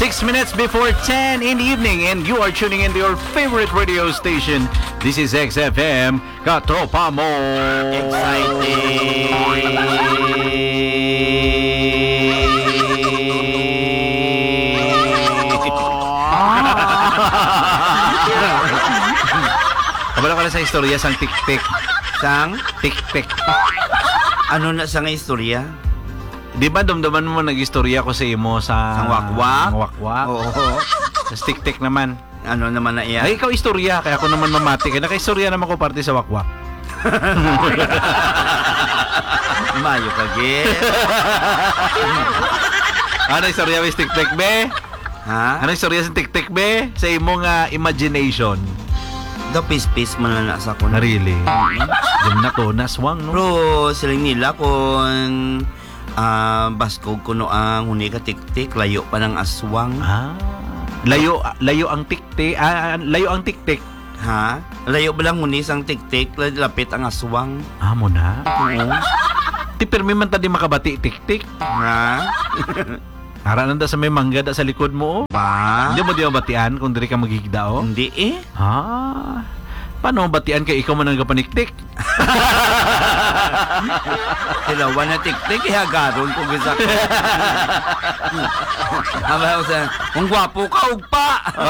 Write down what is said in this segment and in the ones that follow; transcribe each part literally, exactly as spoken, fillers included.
Six minutes before ten in the evening, and you are tuning into your favorite radio station. This is X F M, Katropa Mo. Kabalo ka na sa istorya sang tik-tik. Sang? Tik-tik. Ano na sa nga istorya? Di ba dumdaman mo nag-istorya ko sa imo sa... Sang wakwak? Sang wakwak. Oo. Sa tik-tik naman. Ano naman na iyan? Ay, ikaw istorya, kaya ako naman mamati. Kaya naka-istorya naman ko parte sa wakwak. Mayo ka, Gil. Ano istorya sa tik-tik, be? Ha? Ano istorya sa tik-tik, be? Sa imong uh, imagination. The pis-pis man na nasa ko. Na really? Diyan na to, naswang, no? Pero silang nila kung uh, baskog kuno ang huni ka tik-tik, layo pa ng aswang. Ah, layo, layo ang tik-tik, ah, layo ang tik-tik. Ha? Layo ba lang huni sang tik-tik, lapit ang aswang. Ah, mo na? Oo. Ti permi man tadi makabati tik-tik. Ha? Ara nanda sa may mangga da sa likod mo. Ba? Hindi mo di mabatian kung diri ka magigda, oh? Hindi eh. Ah, paano batian kay ikaw man ang gapaniktik? Hilawan na tik-tik, ihagaron ko gisa ko. Haba ko sa, kung gwapo ka, ugpa!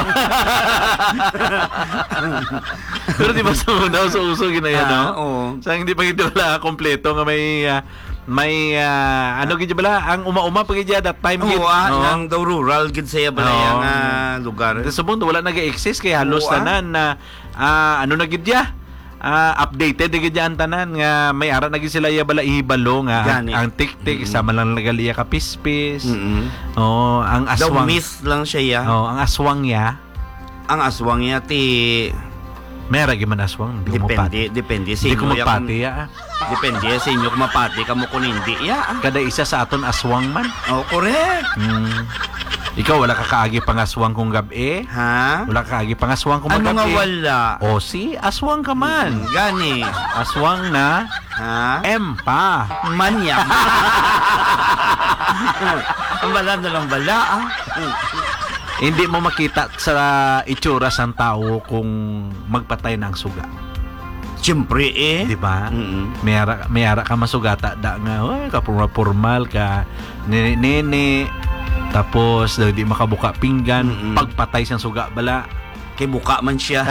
Pero di ba sa una, sa uso ginaya, no? Ah, oo. Sa hindi pa ito wala kompleto nga may uh, may uh, ano gid bala ang uma-uma pa gid that time gid. Oo, ah, no? nang daw rural gid saya bala Oo. yang ah, lugar. Sa mundo wala nag-exist kay halos Oo, ah. tanan na ah, ano na gid ya? Ah, updated gid ya ang tanan nga may ara na gid sila ya bala ihibalo nga Gani. ang tik-tik Mm-mm. sama lang nagaliya ka pispis. Mm-mm. Oh, ang Daw aswang. miss lang siya ya. Oh, ang aswang ya. Ang aswang niya ti Mera gyud man aswang. Di ko mapati. depende depende sa Di ko inyo ya mapati kung- ya. Depende sa inyo kung mapati ka mo kung hindi ya. Kada isa sa aton aswang man. Oh, correct. Hmm. Ikaw wala ka kaagi pangaswang kung gabi? Ha? Wala ka kaagi pangaswang kung Ano nga magabi? wala? O si aswang ka man. Gani. Aswang na Ha? M pa. Manya. Ang bala na lang bala ah. Hindi mo makita sa itsura sang tao kung magpatay ng suga. Siyempre eh. Di ba? Mm-mm. Mayara, mayara ka masugata da nga, oy, ka formal ka, nene, tapos daw di makabuka pinggan, Mm-mm. pagpatay sang suga bala. Kay buka man siya.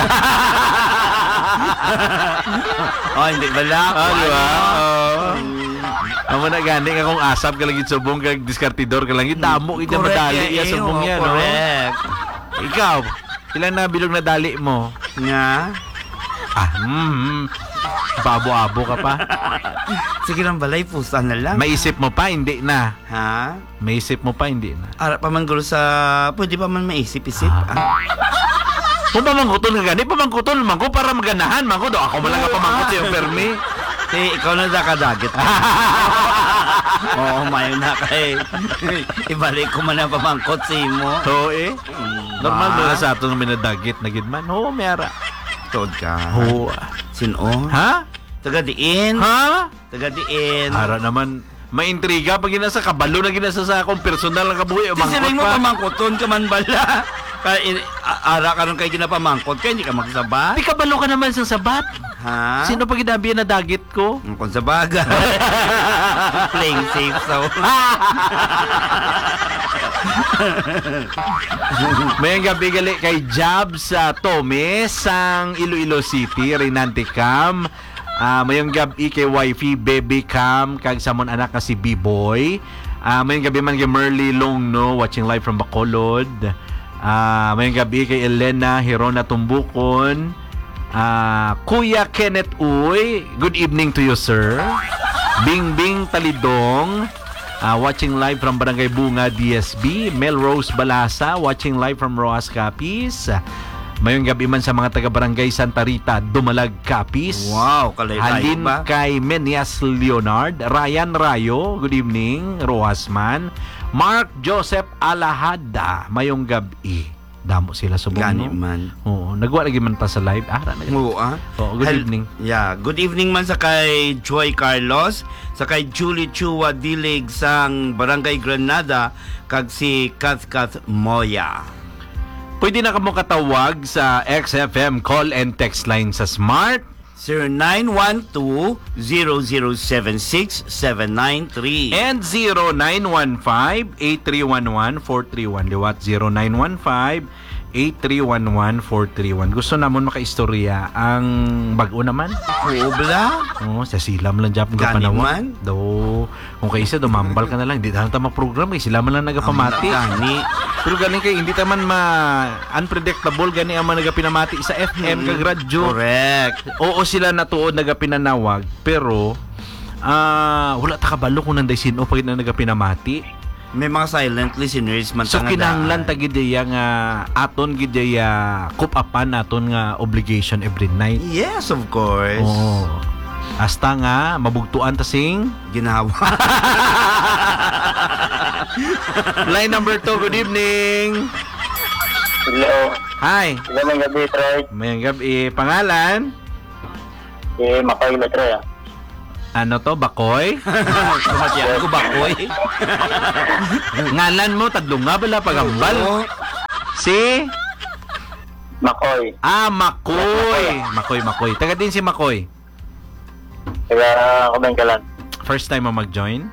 Oh, hindi bala. Ah, di ba? Oo. Mm. Amo na gani nga kung asap ka lagi subong kag diskartidor ka lagi damo kita Correct, madali eh, ya eh, subong oh, yan, no? correct. Ikaw, ilan na bilog na dali mo? Nga. Ah, mm, babo-abo ka pa. Sige lang balay, pusa na lang. Maisip mo pa, hindi na. Ha? Maisip mo pa, hindi na. Ara pa man gulo sa... Pwede pa man maisip-isip. Ah. Ah. Kung pamangkuton ka gani, pamangkuton man ko para maganahan man ko. Do ako man lang ka pamangkot sa iyong permi. Eh, ikaw na nakadagit. Oo, mayo na kay. Ibalik ko man ang pamangkot sa imo. So eh, Mm, normal ba? doon sa ato ng minadagit na gidman. Oo, mayara. Tod ka. Oo. Sino? Ha? Taga-diin. Ha? Taga-diin. Ara naman, maintriga pag ginasa, kabalo na ginasa sa akong personal na kabuhi. Sisiling Mangkot mo pa. pamangkoton ka man bala. Kaya in- a- ara ka rin kayo ginapamangkot ka, hindi ka magsabat. Di kabalo ka naman sa sabat. Ha? Sino pa ginabi na dagit ko? Ang kung sa bagay. Playing safe so. Mayang gabi gali kay Jab sa Tome sang Iloilo City, Renante Cam. Ah, mayong gabi kay wifey Baby Cam kag samon anak nga si B-Boy. Ah, mayong gabi man kay Merly Longno watching live from Bacolod. Ah, mayong gabi kay Elena Hirona Tumbukon. Ah, Kuya Kenneth Uy, good evening to you, sir. Bing Bing Talidong, uh, watching live from Barangay Bunga, D S B. Melrose Balasa, watching live from Roas Capiz. Mayong gabi man sa mga taga-barangay Santa Rita, Dumalag Capiz. Wow, kalay-lay Halin ba? kay Menias Leonard. Ryan Rayo, good evening. Roasman. Mark Joseph Alahada, mayong gabi. Damo sila subong. Gani No? man. Oo, nagwa lagi man ta sa live. Ara na. Oo, ah. Oo, good Hel- evening. Yeah, good evening man sa kay Joy Carlos, sa kay Julie Chua Dilig sang Barangay Granada, kag si Kath Kath Moya. Pwede na kamo katawag sa X F M call and text line sa Smart. zero nine one two, zero zero seven six, seven nine three. And zero nine one five, eight three one one, four three one. Liwat zero nine one five, eight three one one, four three one. Gusto namon makaistorya ang bag-o naman. Oo, bla? Oo, sa silam lang dyan Gani panawag. man. Do, kung kayo isa, dumambal ka na lang. Hindi na tama program eh. Sila man lang nagapamati. Gani. Pero galing kayo, hindi taman ma-unpredictable gani ang mga nagapinamati sa F M kag radyo. Correct. Oo, sila natuod nagapinanawag. Pero, ah wala ta kabalo kung nanday sino pag na nagapinamati. May mga silent listeners man So tanga kinahanglan daan. ta gid ya nga aton gid ya kup-upan naton nga obligation every night. Yes, of course. Oo. Hasta nga mabugtuan ta sing Ginawa. line number two. Good evening. Hello. Hi. Hello, mga gabi, Troy. Mayang gabi. Pangalan? Si Makoy na, Troy. ah. Ano to? Bakoy? Kumatiyan ko ba, koy? Ngalan mo? Tadlunga bala pagambal? Oo. Si? Makoy. Ah, Makoy. Makoy, Makoy. Taga din si Makoy. Taga Kabangkalan. First time mo mag-join?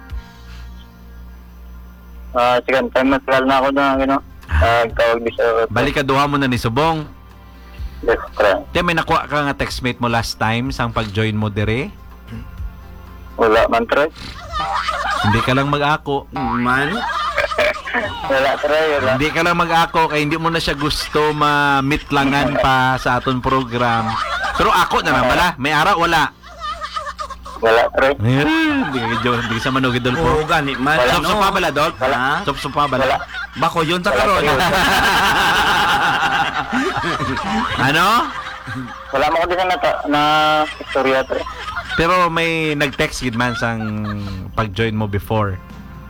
Ah, second time na tagal na ako na, ano, nagtawag di sa... Balikaduha mo na ni Subong. Yes, Troy. Te, may nakuha ka nga textmate mo last time sang pag-join mo dire? Wala man, Troy. Hindi ka lang mag-ako. Man. Wala, Troy, wala. Hindi ka lang mag-ako kaya hindi mo na siya gusto ma-mitlangan pa sa aton program. Pero ako na naman bala. May ara, wala. Wala, Troy. Hindi ka jo- hindi ka sa manugid dol Oo, po. gani man. Wala. Sop-sop pa bala, Dol? Wala. Sop-sop pa bala. Wala. Bako yun ta karon. Ano? Wala mo ko din na, na istorya, Troy. Pero may nag-text gid man sang pag-join mo before.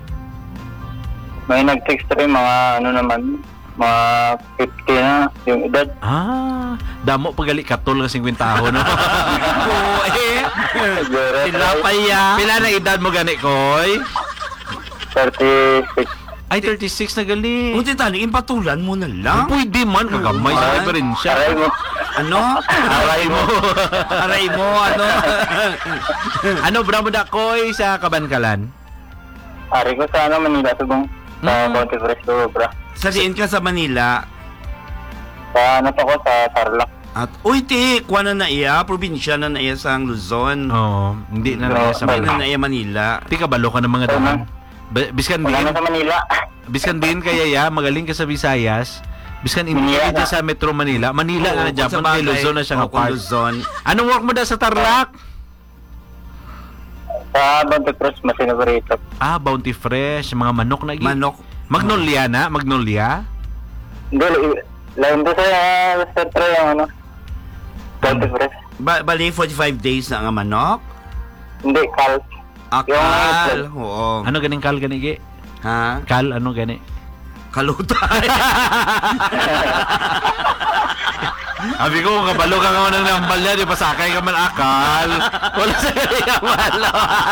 May nag-text, Troy, mga ano naman, mga fifty na yung edad. Ah, damo pagali katol nga fifty taon no. Oo, eh. Siguro, Sila Troy, pa ya. Pila na edad mo gani, Koy? thirty-six. Ay, thirty-six na gali. Kung titani, impatulan mo na lang. Pwede man, kagamay sa Ay, diferensya. Aray mo. Ano? Aray mo. Aray mo, ano? Ano, bra mo da, Koy, sa Kabankalan? Ari ko sa ano, Manila, subong. Sa Mm. County Fresh, Sobra. Sa diin ka sa Manila. Sa ano to ko, sa Tarlac. At, uy, ti, kuha na na iya. Probinsya na na iya sa Luzon. Oo, hindi na na sa Hindi na Manila. na iya Manila. Di ka balo ka ng mga daan. Ba- Biskan Wala din, na sa Manila. biskan din kaya ya, magaling ka sa Visayas. Biskan hindi Manila ka dyan na. sa Metro Manila. Manila na na dyan, kung sa kay bagay, Luzon na siya nga o, kung part. Luzon. Anong work mo da sa Tarlac? Sa Bounty Fresh, Masinabarito. Ah, Bounty Fresh, mga manok na gi. Manok. Magnolia na? Magnolia? Hindi, lain doon sa sa Troy yung ano. Bounty Fresh. Ba bali, forty-five days na nga manok. Hindi, Cal. Akal. Oo. Ano ganing kal gani gi? Ha? Kal, ano gani? Kalutay. Abi ko, kabalo ka nga ng nambal niya, di pa sakay ka man akal. Wala sa kanya malo.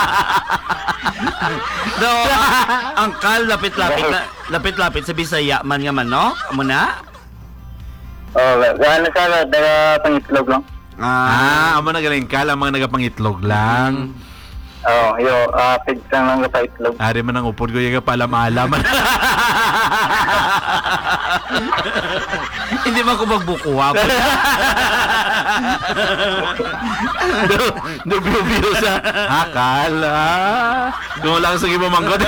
No, ang kal, lapit-lapit na, lapit-lapit sa Bisaya man nga manok. Amo na? Oh, gano'n sa daga pangitlog lang. Ah, amo na galing kal, ang mga nagapangitlog lang. Oh, yo, ah, pigs lang lang sa itlog. Ari man ang upod ko yung palam-alam. Hindi man ko magbukuha. do, do bio sa akal. Ah, kung lang sa gimamangkot.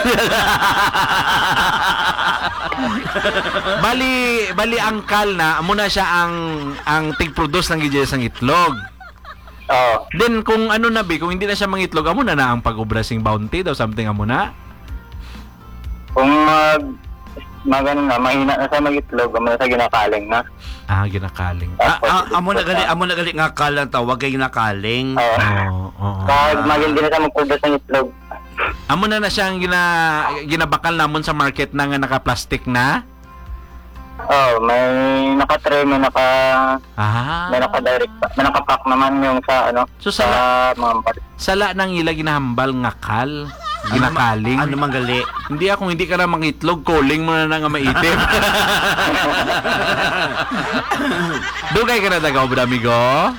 bali, bali ang kal na, amo na siya ang ang tig-produce ng gidya sang itlog. Oh, Then kung ano na bi, kung hindi na siya mangitlog, amo na na ang pag-ubra sing bounty daw something amo na. kung mag, mag ano na, mahina na sa mag-itlog, amo na sa ginakaling na. Ah, ginakaling. Ah, ah, amo na gali, amo na gali nga kal ang tawag kay nakaling. Oo. Oo, oo. Pag magindi na sa mag-produce ng itlog. Amo na na siyang gina ginabakal namon sa market na nga naka-plastic na. Oh, may naka-tray, may naka Ah. may naka-direct, pa- may naka-pack naman yung sa ano, So, sa sala- mga par- Sala nang ila ginahambal nga kal. Ginakaling. Ano mang gali? Hindi ako, hindi ka na mangitlog, calling mo na na nga maitim. Dugay ka na tagaw, amigo?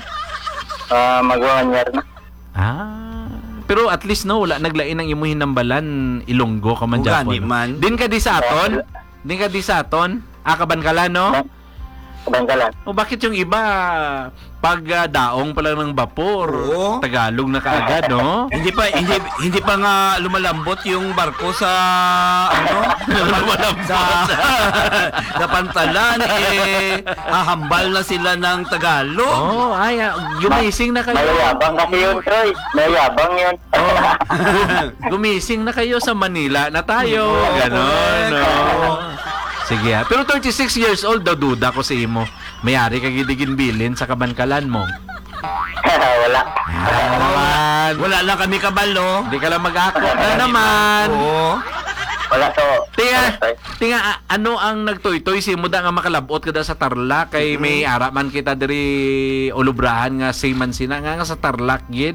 ah, mag-one year na. Ah. Pero at least no, wala naglain ng imuhin ng balan, Ilonggo ka man Ugani Japon. man. Din ka di sa aton? Din ka di sa aton? Akaban ka lang, no? Kabanggalan. O bakit yung iba pag ah, daong pa lang ng bapor, Oo. Tagalog na kaagad, no? Hindi pa hindi hindi pa nga lumalambot yung barko sa ano lumalambot sa, sa pantalan eh hahambal na sila ng Tagalog. Oh, ay, ah, gumising na kayo. Mayayabang kasi yun, Troy. Mayayabang yun. Gumising na kayo sa Manila na tayo. Ganon, no? Sige, ah. Pero thirty-six years old daw, duda ko sa imo. Mayari ka gidigin bilin sa kabankalan mo. Wala. Ah, naman. Wala lang kami kabalo. Hindi ka lang mag-ako na naman. Oo. Wala to. Tinga, tinga, ah, ano ang nagtoy-toy si mo da nga makalabot kada sa Tarlac kay may ara man kita diri ulubrahan nga same man sina nga, nga sa Tarlac gid.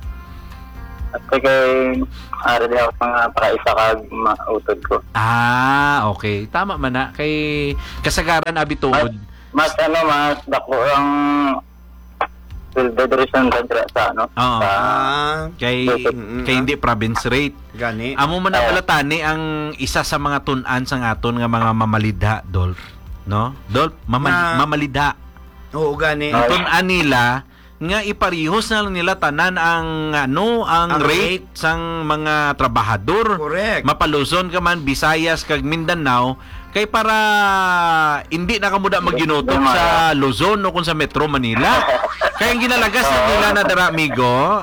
At kay ara di ako mga pakaisa kag mautod ko. Ah, okay. Tama man na kay kasagaran abi tuod. Mas ano, mas dako ang Federation Contra sa ano. Oo. Sa, Ah, Kay Mm, kay hindi province rate. gani. Amo man na pala tani ang isa sa mga tun-an sang aton nga mga mamalidha, Dolph. No? Dolph, mama, Na- mamalidha. Oo, gani. Ang tun-an nila nga iparihos na lang nila tanan ang ano ang, Ang rate sang mga trabahador. Correct. Mapaluzon ka man Visayas kag Mindanao kay para hindi na kamuda maginutok sa Luzon o kung sa Metro Manila. Kaya ang ginalagas na nila na dara amigo,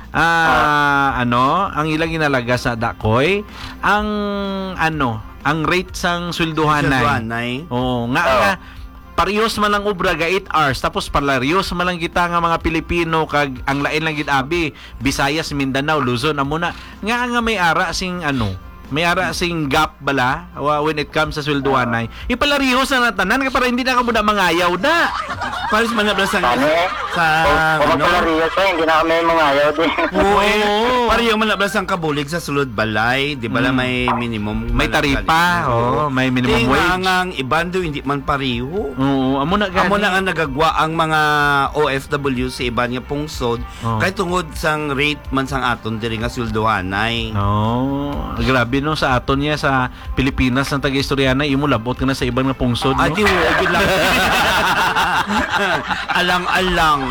ah ano, ang ilang ginalagas na dakoy ang ano, ang rate sang sweldohanay. Sweldohanay. Oo, nga nga parehos man lang obra ga eight hours tapos parehos man lang kita nga mga Pilipino kag ang lain lang gid abi Visayas, Mindanao, Luzon amo na nga nga may ara sing ano may ara sing gap bala wa- when it comes sa sweldohanay ipalarihos na natanan kay para hindi na kamo na mangayaw na. Paris man na sa ano eh? sa Kung ano. magpalariyo sa, hindi na kami mga ayaw din. Oo, eh. Oo. Pareho man na ang kabulig sa sulod balay, di ba lang Mm. may minimum May taripa, oo, may minimum Di wage. nga nga ang ibando hindi man pareho. Oo, amo na gani. Amo na nga nagagwa ang mga O F W sa iban nga pungsod Oo. kay tungod sang rate man sang aton diri nga sweldohanay. No, grabe no sa aton niya sa Pilipinas ng taga-istorya na imo labot ka na sa ibang nga pungsod no. Ay, di wag lang. Alang-alang.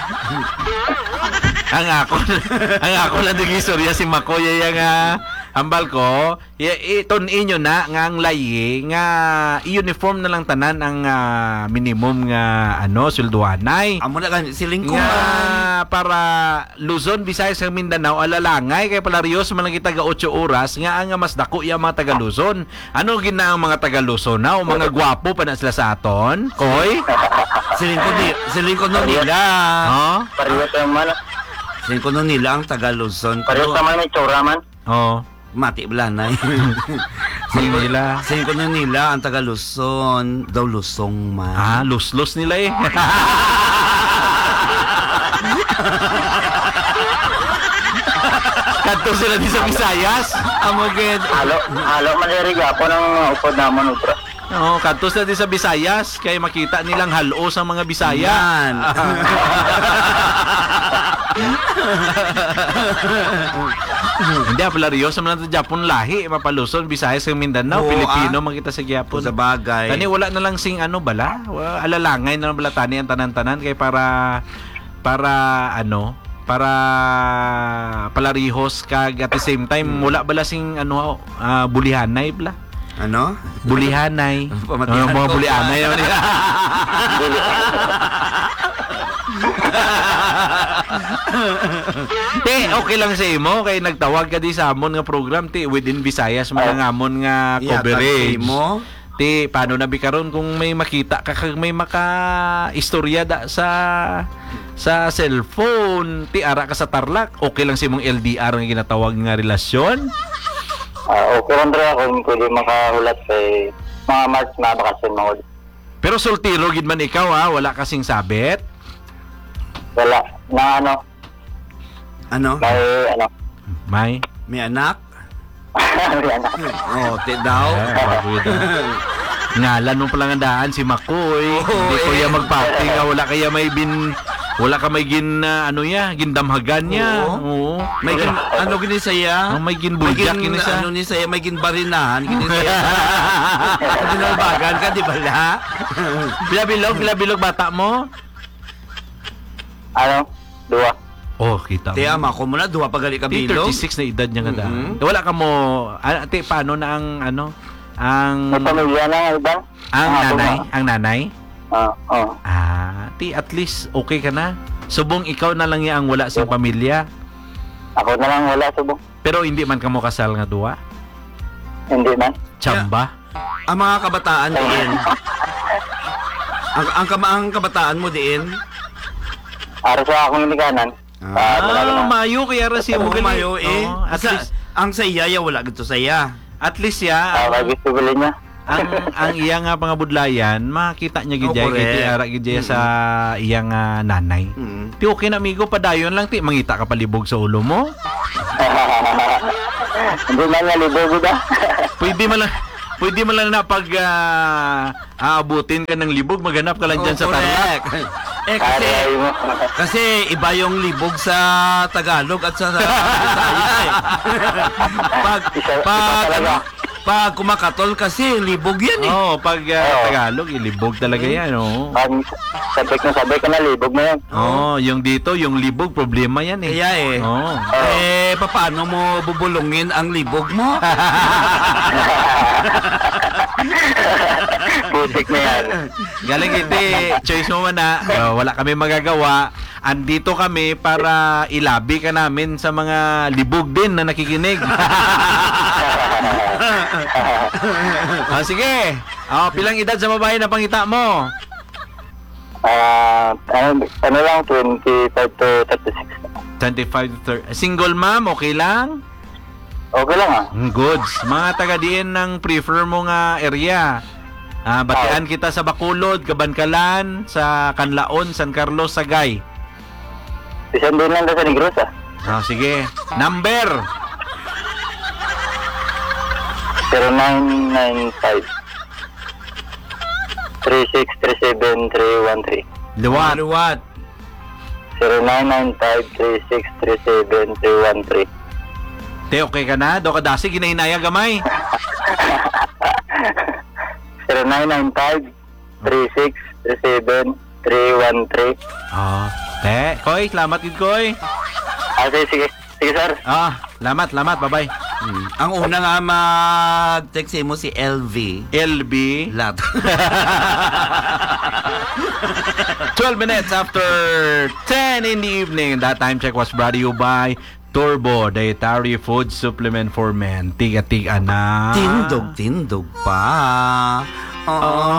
ang ako ang ako lang taga-istorya si Makoy ya nga hambal ko ya, iton inyo na nga ang layi nga i-uniform na lang tanan ang ah, minimum nga ano sweldohanay. Amo na kan siling ko Nga man. para Luzon, Visayas ug Mindanao alalangay kay palarios man lang kita ga eight oras nga ang mas dako ya mga taga Luzon. Ano gina ang mga taga Luzon na o mga gwapo pa na sila sa aton? Koy? Siling ko ni siling ko no nila. Oh? Pareho sa man. Siling ko no nila ang taga Luzon. Pareho sa man may tsura man. Oh. Mati blanay. Sino nila? Siling ko no nila ang taga Luzon daw lusong man. Ah, lus-lus nila eh. Kanto sila di sa Visayas. Amo gid. Halo, halo man diri gapon ang upod namon ubra. Oo, kanto sila di sa Visayas kay makita nilang halo sa mga Bisaya. Yan. Hindi, palaryo sa mga Japon lahi, mapaluson, Visayas, ug Mindanao, Oo, Pilipino, ah. makita sa Gyapon. Sa bagay. Tani wala na lang sing ano bala, Wa- alalangay na lang bala tani ang tanan-tanan kay para para ano, para palarihos kag at the same time Hmm. wala bala sing ano ah, bulihanay bala. Ano? Bulihanay. Pamatihan Ano, mga ko, bulihanay ah. naman nila. Te, okay lang sa imo kay nagtawag ka di sa amon nga program ti within Visayas mga ngamon nga coverage. Ihatag mo. Ti paano na bikaron kung may makita ka kag may maka istorya da sa sa cellphone ti ara ka sa Tarlac okay lang sa imong L D R nga ginatawag nga relasyon. Ah, okay lang dre ako kung pwede makahulat kay mga March na bakasyon mo. Pero soltero gid man ikaw ha, wala kasing sabit. Wala. Na ano, Ano? may ano. May. May anak? May anak. Oh, ti daw. Eh, bago yun. Ngalan mo palang ang daan si Makoy. Hindi ko eh. ya magpati nga wala kaya may bin wala ka may gin uh, ano ya, gindamhagan niya. Oo. May gin, ano gini saya? Oh, may gin buljak May gin, gini sa. ano ni saya, may gin barinahan gini saya. Dinalbagan ka, di ba la? Bilabilog, bilabilog bata mo. Ano? Dua. Oh, kita Ti mo. ama ko muna, duha pa gali ka Ti bilog. thirty-six na edad niya nga Mhm. daan. Wala ka mo, ah, ate, paano na ang, ano, ang, May pamilya na nga ibang. ang Ah, nanay, tuma. ang nanay? Ah, oh. Ah, ti, at least, okay ka na. Subong ikaw na lang niya ang wala sa pamilya. Ako na lang wala subong. Pero hindi man ka mo kasal nga duwa. Hindi man. Chamba. Ang mga kabataan diin. ang, ang, kama- ang kabataan mo diin. Ara sa akong inikanan. Ah, Ah, mayo kaya ra siya mo Oo, gali. mayo eh. Oo, at Sa- least, ang sa iya, ya, wala gito sa iya. at least ya, Ah, gusto ko niya. ang ang iya nga pangabudlayan, makita niya gid Oh, jay correct. kay ti ara gid jay sa iya nga nanay. Mm. Ti okay na amigo, padayon lang ti mangita ka palibog sa ulo mo. Hindi man nga libo da. Pwede man lang Pwede man lang na pag ah, aabutin ka ng libog, maghanap ka lang dyan Oh, sa tarlac. correct. Eh kasi, Aray mo. kasi iba yung libog sa Tagalog at sa sa Bisaya eh. pag, Isa- iba pag, talaga. pag kumakatol kasi, libog yan eh. Oo, pag ah, Oo. Tagalog, ilibog talaga yan. Oo, Pag sabik na sabik ka na libog mo yan. oh, yung dito, yung libog, problema yan eh. Kaya eh. Oo. Eh, paano mo bubulungin ang libog mo? Putik na yan. Galing iti, choice mo man na, uh, wala kami magagawa. Andito kami para ilabi ka namin sa mga libog din na nakikinig. Ah, sige. Oh, pilang edad sa babae na pangita mo? Ah, ano, ano lang, twenty-five to thirty-six. twenty-five to thirty. Single ma'am, okay lang? Okay lang ah. Mm, goods. Mga taga-diin ng prefer mo nga area. Ah, batian kita sa Bacolod, Kabankalan, sa Canlaon, San Carlos, Sagay. Isang din lang sa Negros ah. Ah, sige. Number. zero nine nine five three six three seven three one three. Liwat. Luwat. zero nine nine five three six three seven three one three. Te, okay ka na? Do ka dasi, ginahinaya gamay. zero nine nine five three six three seven three one three. Ah, te, Koy, salamat gid Koy. Ah, sige, sige. Sige, sir. Ah, lamat, lamat, bye-bye. Mm. Ang una nga mag-text mo si L V. L B. Lat. twelve minutes after ten in the evening. That time check was brought to you by Turbo Dietary Food Supplement for Men. Tiga-tiga na. Tindog, tindog pa. Oo.